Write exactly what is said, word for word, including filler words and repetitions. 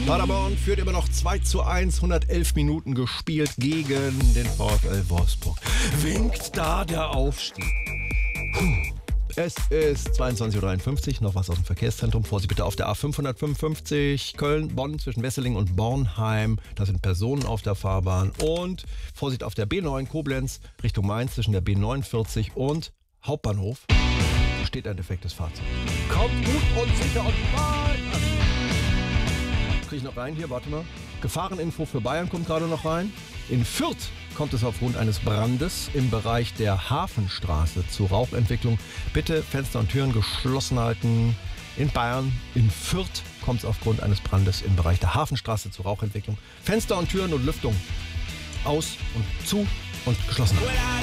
Paderborn führt immer noch zwei zu eins, hundertelf Minuten gespielt gegen den VfL Wolfsburg. Winkt da der Aufstieg? Puh. Es ist zweiundzwanzig Uhr dreiundfünfzig, noch was aus dem Verkehrszentrum. Vorsicht bitte auf der A fünfhundertfünfundfünfzig Köln-Bonn zwischen Wesseling und Bornheim. Da sind Personen auf der Fahrbahn. Und Vorsicht auf der B neun Koblenz Richtung Mainz zwischen der B neunundvierzig und Hauptbahnhof. Steht ein defektes Fahrzeug. Kommt gut und sicher und bald an. Kriege ich noch rein hier, warte mal. Gefahreninfo für Bayern kommt gerade noch rein. In Fürth kommt es aufgrund eines Brandes im Bereich der Hafenstraße zu Rauchentwicklung. Bitte Fenster und Türen geschlossen halten. In Bayern, in Fürth, kommt es aufgrund eines Brandes im Bereich der Hafenstraße zu Rauchentwicklung. Fenster und Türen und Lüftung aus und zu und geschlossen halten.